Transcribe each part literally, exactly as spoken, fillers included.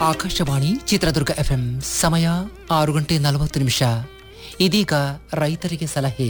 Akashvani Chitradurga FM ಸಮಯ ಆರು ಗಂಟೆ ನಲವತ್ತು ನಿಮಿಷ. ಇದೀಗ ರೈತರಿಗೆ ಸಲಹೆ.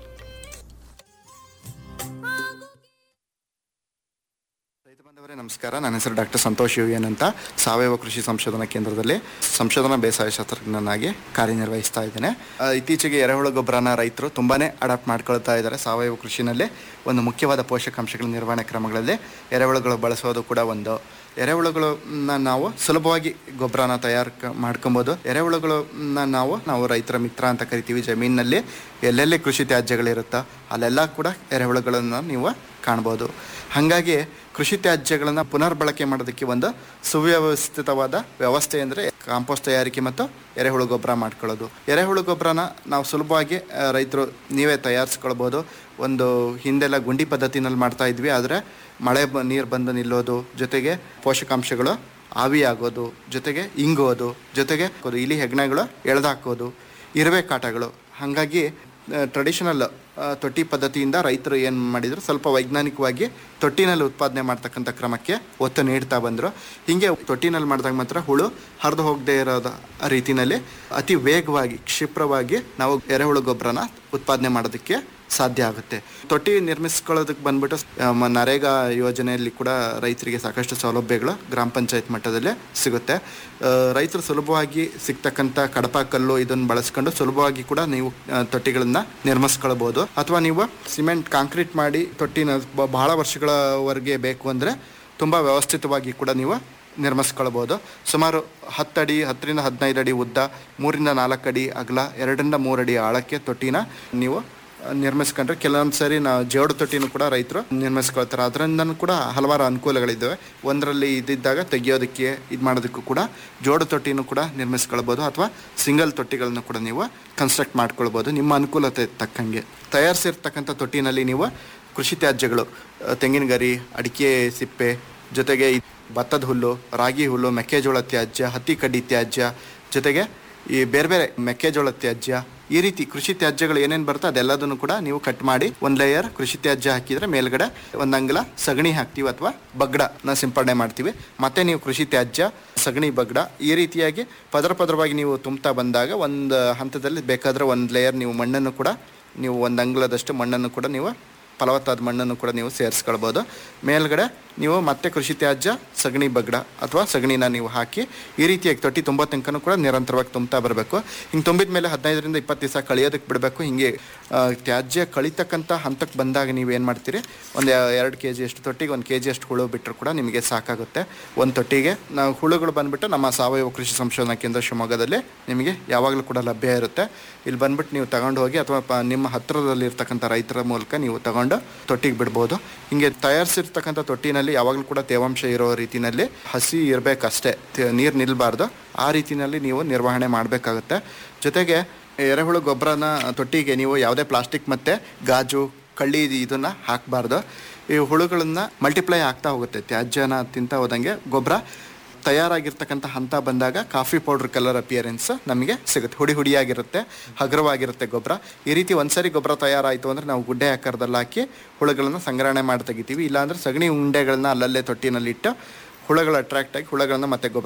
ರೈತ ಬಾಂಧವರೇ ನಮಸ್ಕಾರ. ನನ್ನ ಹೆಸರು ಡಾಕ್ಟರ್ ಸಂತೋಷ್ ಯು ಎನ್ ಅಂತ ಸಾವಯವ ಕೃಷಿ ಸಂಶೋಧನಾ ಕೇಂದ್ರದಲ್ಲಿ ಸಂಶೋಧನಾ ಬೇಸಾಯ ಶಾಸ್ತ್ರಜ್ಞನಾಗಿ ಕಾರ್ಯನಿರ್ವಹಿಸ್ತಾ ಇದ್ದೇನೆ. ಆ, ಇತ್ತೀಚೆಗೆ ಎರೆಹುಳು ಗೊಬ್ಬರನ ರೈತರು ತುಂಬಾನೇ ಅಡಾಪ್ಟ್ ಮಾಡ್ಕೊಳ್ತಾ ಇದ್ದಾರೆ. ಸಾವಯವ ಕೃಷಿನಲ್ಲಿ ಒಂದು ಮುಖ್ಯವಾದ ಪೋಷಕಾಂಶಗಳ ನಿರ್ವಹಣೆ ಕ್ರಮಗಳಲ್ಲಿ ಎರೆಹುಳುಗಳು ಬಳಸೋದು ಕೂಡ ಒಂದು. ಎರೆಹುಳುಗಳನ್ನ ನಾವು ಸುಲಭವಾಗಿ ಗೊಬ್ಬರನ ತಯಾರು ಮಾಡ್ಕೊಬೋದು. ಎರೆಹುಳುಗಳನ್ನ ನಾವು ನಾವು ರೈತರ ಮಿತ್ರ ಅಂತ ಕರಿತೀವಿ. ಜಮೀನಿನಲ್ಲಿ ಎಲ್ಲೆಲ್ಲಿ ಕೃಷಿ ತ್ಯಾಜ್ಯಗಳಿರುತ್ತೋ ಅಲ್ಲೆಲ್ಲ ಕೂಡ ಎರೆಹುಳುಗಳನ್ನು ನೀವು ಕಾಣ್ಬೋದು. ಹಾಗಾಗಿ ಕೃಷಿ ತ್ಯಾಜ್ಯಗಳನ್ನು ಪುನರ್ಬಳಕೆ ಮಾಡೋದಕ್ಕೆ ಒಂದು ಸುವ್ಯವಸ್ಥಿತವಾದ ವ್ಯವಸ್ಥೆ ಅಂದರೆ ಕಾಂಪೋಸ್ಟ್ ತಯಾರಿಕೆ ಮತ್ತು ಎರೆಹುಳು ಗೊಬ್ಬರ ಮಾಡ್ಕೊಳ್ಳೋದು. ಎರೆಹುಳು ಗೊಬ್ಬರನ ನಾವು ಸುಲಭವಾಗಿ ರೈತರು ನೀವೇ ತಯಾರಿಸ್ಕೊಳ್ಬೋದು. ಒಂದು ಹಿಂದೆಲ್ಲ ಗುಂಡಿ ಪದ್ಧತಿನಲ್ಲಿ ಮಾಡ್ತಾ ಇದ್ವಿ, ಆದರೆ ಮಳೆ ಬ ನೀರು ಬಂದು ನಿಲ್ಲೋದು, ಜೊತೆಗೆ ಪೋಷಕಾಂಶಗಳು ಆವಿಯಾಗೋದು, ಜೊತೆಗೆ ಇಂಗೋದು, ಜೊತೆಗೆ ಇಲಿ ಹೆಗ್ಣಗಳು ಎಳೆದಾಕೋದು, ಇರುವೆ ಕಾಟಗಳು. ಹಾಗಾಗಿ ಟ್ರೆಡಿಷನಲ್ ತೊಟ್ಟಿ ಪದ್ಧತಿಯಿಂದ ರೈತರು ಏನು ಮಾಡಿದರು, ಸ್ವಲ್ಪ ವೈಜ್ಞಾನಿಕವಾಗಿ ತೊಟ್ಟಿನಲ್ಲಿ ಉತ್ಪಾದನೆ ಮಾಡ್ತಕ್ಕಂಥ ಕ್ರಮಕ್ಕೆ ಒತ್ತು ನೀಡ್ತಾ ಬಂದರು. ಹೀಗೆ ತೊಟ್ಟಿನಲ್ಲಿ ಮಾಡಿದಾಗ ಮಾತ್ರ ಹುಳು ಹರಿದು ಹೋಗದೇ ಇರೋದ ರೀತಿಯಲ್ಲಿ ಅತಿ ವೇಗವಾಗಿ ಕ್ಷಿಪ್ರವಾಗಿ ನಾವು ಎರೆಹುಳು ಗೊಬ್ಬರನ ಉತ್ಪಾದನೆ ಮಾಡೋದಕ್ಕೆ ಸಾಧ್ಯ ಆಗುತ್ತೆ. ತೊಟ್ಟಿ ನಿರ್ಮಿಸ್ಕೊಳ್ಳೋದಕ್ಕೆ ಬಂದ್ಬಿಟ್ಟು ಮ- ನರೇಗಾ ಯೋಜನೆಯಲ್ಲಿ ಕೂಡ ರೈತರಿಗೆ ಸಾಕಷ್ಟು ಸೌಲಭ್ಯಗಳು ಗ್ರಾಮ ಪಂಚಾಯತ್ ಮಟ್ಟದಲ್ಲೇ ಸಿಗುತ್ತೆ. ರೈತರು ಸುಲಭವಾಗಿ ಸಿಗ್ತಕ್ಕಂಥ ಕಡಪ ಕಲ್ಲು ಇದನ್ನು ಬಳಸ್ಕೊಂಡು ಸುಲಭವಾಗಿ ಕೂಡ ನೀವು ತೊಟ್ಟಿಗಳನ್ನು ನಿರ್ಮಿಸ್ಕೊಳ್ಬೋದು. ಅಥವಾ ನೀವು ಸಿಮೆಂಟ್ ಕಾಂಕ್ರೀಟ್ ಮಾಡಿ ತೊಟ್ಟಿನ ಬ- ಬಹಳ ವರ್ಷಗಳವರೆಗೆ ಬೇಕು ಅಂದರೆ ತುಂಬ ವ್ಯವಸ್ಥಿತವಾಗಿ ಕೂಡ ನೀವು ನಿರ್ಮಿಸ್ಕೊಳ್ಬೋದು. ಸುಮಾರು ಹತ್ತಡಿ ಹತ್ತರಿಂದ ಹದಿನೈದು ಅಡಿ ಉದ್ದ, ಮೂರಿಂದ ನಾಲ್ಕು ಅಡಿ ಅಗಲ, ಎರಡರಿಂದ ಮೂರು ಅಡಿ ಆಳಕ್ಕೆ ತೊಟ್ಟಿನ ನೀವು ನಿರ್ಮಿಸ್ಕೊಂಡ್ರೆ ಕೆಲವೊಂದು ಸರಿ ನಾವು ಜೋಡು ತೊಟ್ಟಿನೂ ಕೂಡ ರೈತರು ನಿರ್ಮಿಸ್ಕೊಳ್ತಾರೆ. ಅದರಿಂದನೂ ಕೂಡ ಹಲವಾರು ಅನುಕೂಲಗಳಿದ್ದಾವೆ. ಒಂದರಲ್ಲಿ ಇದ್ದಿದ್ದಾಗ ತೆಗಿಯೋದಕ್ಕೆ ಇದು ಮಾಡೋದಕ್ಕೂ ಕೂಡ ಜೋಡು ತೊಟ್ಟಿನೂ ಕೂಡ ನಿರ್ಮಿಸ್ಕೊಳ್ಬೋದು. ಅಥವಾ ಸಿಂಗಲ್ ತೊಟ್ಟಿಗಳನ್ನು ಕೂಡ ನೀವು ಕನ್ಸ್ಟ್ರಕ್ಟ್ ಮಾಡ್ಕೊಳ್ಬೋದು ನಿಮ್ಮ ಅನುಕೂಲತೆ ತಕ್ಕಂಗೆ. ತಯಾರಿಸಿರ್ತಕ್ಕಂಥ ತೊಟ್ಟಿನಲ್ಲಿ ನೀವು ಕೃಷಿ ತ್ಯಾಜ್ಯಗಳು, ತೆಂಗಿನ ಗರಿ, ಅಡಿಕೆ ಸಿಪ್ಪೆ, ಜೊತೆಗೆ ಭತ್ತದ ಹುಲ್ಲು, ರಾಗಿ ಹುಲ್ಲು, ಮೆಕ್ಕೆಜೋಳ ತ್ಯಾಜ್ಯ, ಹತ್ತಿ ಕಡ್ಡಿ ತ್ಯಾಜ್ಯ, ಜೊತೆಗೆ ಈ ಬೇರೆ ಬೇರೆ ಮೆಕ್ಕೆಜೋಳ ತ್ಯಾಜ್ಯ, ಈ ರೀತಿ ಕೃಷಿ ತ್ಯಾಜ್ಯಗಳು ಏನೇನು ಬರುತ್ತೆ ಅದೆಲ್ಲದನ್ನು ಕೂಡ ನೀವು ಕಟ್ ಮಾಡಿ ಒಂದು ಲೇಯರ್ ಕೃಷಿ ತ್ಯಾಜ್ಯ ಹಾಕಿದರೆ ಮೇಲ್ಗಡೆ ಒಂದು ಅಂಗಲ ಸಗಣಿ ಹಾಕ್ತೀವಿ ಅಥವಾ ಬಗ್ಗಡನ ಸಿಂಪಡಣೆ ಮಾಡ್ತೀವಿ. ಮತ್ತೆ ನೀವು ಕೃಷಿ ತ್ಯಾಜ್ಯ, ಸಗಣಿ, ಬಗ್ಗಡ ಈ ರೀತಿಯಾಗಿ ಪದರ ಪದರವಾಗಿ ನೀವು ತುಂಬ್ತಾ ಬಂದಾಗ ಒಂದು ಹಂತದಲ್ಲಿ ಬೇಕಾದರೆ ಒಂದು ಲೇಯರ್ ನೀವು ಮಣ್ಣನ್ನು ಕೂಡ ನೀವು ಒಂದು ಅಂಗಲದಷ್ಟು ಮಣ್ಣನ್ನು ಕೂಡ ನೀವು ಫಲವತ್ತಾದ ಮಣ್ಣನ್ನು ಕೂಡ ನೀವು ಸೇರಿಸ್ಕೊಳ್ಬೋದು. ಮೇಲ್ಗಡೆ ನೀವು ಮತ್ತೆ ಕೃಷಿ ತ್ಯಾಜ್ಯ, ಸಗಣಿ, ಬಗ್ಗಡ ಅಥವಾ ಸಗಣಿನ ನೀವು ಹಾಕಿ ಈ ರೀತಿಯಾಗಿ ತೊಟ್ಟಿ ತುಂಬೋ ತನಕನೂ ಕೂಡ ನಿರಂತರವಾಗಿ ತುಂಬ್ತಾ ಬರಬೇಕು. ಹಿಂಗೆ ತುಂಬಿದ ಮೇಲೆ ಹದಿನೈದರಿಂದ ಇಪ್ಪತ್ತು ದಿವಸ ಕಳಿಯೋದಕ್ಕೆ ಬಿಡಬೇಕು. ಹಿಂಗೆ ತ್ಯಾಜ್ಯ ಕಳಿತಕ್ಕಂಥ ಹಂತಕ್ಕೆ ಬಂದಾಗ ನೀವು ಏನು ಮಾಡ್ತೀರಿ, ಒಂದು ಎರಡು ಕೆ ಜಿ ಅಷ್ಟು ತೊಟ್ಟಿಗೆ ಒಂದು ಕೆ ಜಿ ಅಷ್ಟು ಹುಳು ಬಿಟ್ಟರು ಕೂಡ ನಿಮಗೆ ಸಾಕಾಗುತ್ತೆ. ಒಂದು ತೊಟ್ಟಿಗೆ ನಾವು ಹುಳುಗಳು ಬಂದುಬಿಟ್ಟು ನಮ್ಮ ಸಾವಯವ ಕೃಷಿ ಸಂಶೋಧನಾ ಕೇಂದ್ರ ಶಿವಮೊಗ್ಗದಲ್ಲಿ ನಿಮಗೆ ಯಾವಾಗಲೂ ಕೂಡ ಲಭ್ಯ ಇರುತ್ತೆ. ಇಲ್ಲಿ ಬಂದುಬಿಟ್ಟು ನೀವು ತಗೊಂಡು ಹೋಗಿ ಅಥವಾ ಪ ನಿಮ್ಮ ಹತ್ತಿರದಲ್ಲಿ ಇರ್ತಕ್ಕಂಥ ರೈತರ ಮೂಲಕ ನೀವು ತಗೊಂಡು ತೊಟ್ಟಿಗೆ ಬಿಡ್ಬೋದು. ಹಿಂಗೆ ತಯಾರಿಸಿರ್ತಕ್ಕಂಥ ತೊಟ್ಟಿನಲ್ಲಿ ಯಾವಾಗಲೂ ಕೂಡ ತೇವಾಂಶ ಇರೋ ರೀತಿಯಲ್ಲಿ ಹಸಿ ಇರಬೇಕಷ್ಟೇ, ನೀರು ನಿಲ್ಲಬಾರ್ದು. ಆ ರೀತಿಯಲ್ಲಿ ನೀವು ನಿರ್ವಹಣೆ ಮಾಡಬೇಕಾಗುತ್ತೆ. ಜೊತೆಗೆ ಎರೆಹುಳು ಗೊಬ್ಬರನ ತೊಟ್ಟಿಗೆ ನೀವು ಯಾವುದೇ ಪ್ಲಾಸ್ಟಿಕ್ ಮತ್ತು ಗಾಜು, ಕಳ್ಳಿ ಇದನ್ನು ಹಾಕಬಾರ್ದು. ಈ ಹುಳುಗಳನ್ನು ಮಲ್ಟಿಪ್ಲೈ ಆಗ್ತಾ ಹೋಗುತ್ತೆ. ತ್ಯಾಜ್ಯನ ತಿಂತ ಹೋದಂಗೆ ಗೊಬ್ಬರ ತಯಾರಾಗಿರ್ತಕ್ಕಂಥ ಹಂತ ಬಂದಾಗ ಕಾಫಿ ಪೌಡ್ರ್ ಕಲರ್ ಅಪಿಯರೆನ್ಸ್ ನಮಗೆ ಸಿಗುತ್ತೆ. ಹುಡಿ ಹುಡಿಯಾಗಿರುತ್ತೆ, ಹಗುರವಾಗಿರುತ್ತೆ ಗೊಬ್ಬರ. ಈ ರೀತಿ ಒಂದ್ಸರಿ ಗೊಬ್ಬರ ತಯಾರಾಯಿತು ಅಂದರೆ ನಾವು ಗುಡ್ಡೆ ಆಕಾರದಲ್ಲಿ ಹಾಕಿ ಹುಳುಗಳನ್ನು ಸಂಗ್ರಹಣೆ ಮಾಡಿ ತೆಗಿತೀವಿ. ಇಲ್ಲಾಂದರೆ ಸಗಣಿ ಉಂಡೆಗಳನ್ನ ಅಲ್ಲಲ್ಲೇ ತೊಟ್ಟಿನಲ್ಲಿಟ್ಟು ಹುಳುಗಳು ಅಟ್ರಾಕ್ಟ್ ಆಗಿ ಹುಳುಗಳನ್ನ ಮತ್ತೆ ಗೊಬ್ಬರ